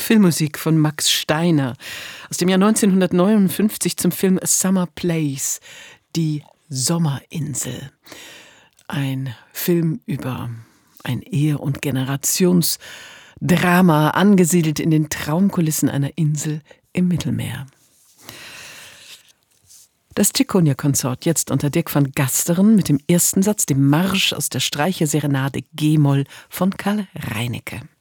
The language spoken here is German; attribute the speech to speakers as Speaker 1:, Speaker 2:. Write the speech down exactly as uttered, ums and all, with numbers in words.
Speaker 1: Filmmusik von Max Steiner aus dem Jahr neunzehnhundertneunundfünfzig zum Film A Summer Place, die Sommerinsel. Ein Film über ein Ehe- und Generationsdrama, angesiedelt in den Traumkulissen einer Insel im Mittelmeer. Das Cicogna-Konsort jetzt unter Dirk van Gasteren mit dem ersten Satz, dem Marsch aus der Streicherserenade G-Moll von Karl Reinecke.